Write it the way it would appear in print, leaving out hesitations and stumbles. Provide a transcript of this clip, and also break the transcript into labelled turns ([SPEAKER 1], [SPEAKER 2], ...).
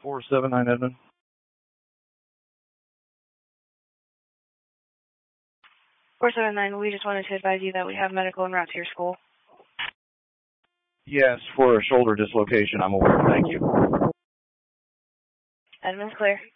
[SPEAKER 1] 479 Edmund.
[SPEAKER 2] We just wanted to advise you that we have medical en route to your school.
[SPEAKER 1] Yes, for a shoulder dislocation, I'm aware. Thank you.
[SPEAKER 2] Edmund's clear.